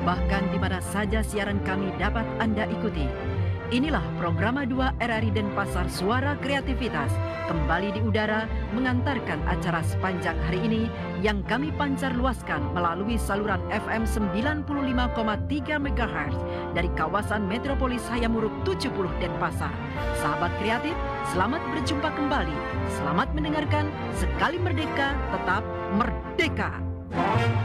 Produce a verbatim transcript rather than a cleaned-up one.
bahkan di mana saja siaran kami dapat Anda ikuti. Inilah Programa dua R R I Denpasar Suara Kreativitas kembali di udara mengantarkan acara sepanjang hari ini yang kami pancar luaskan melalui saluran F M sembilan puluh lima koma tiga megahertz dari kawasan metropolis Hayamuruk tujuh puluh Denpasar. Sahabat kreatif, selamat berjumpa kembali. Selamat mendengarkan. Sekali merdeka, tetap merdeka.